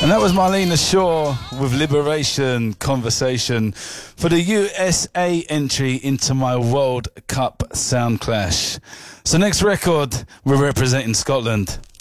And that was Marlena Shaw with Liberation Conversation for the USA entry into my World Cup Sound Clash. So next record, we're representing Scotland.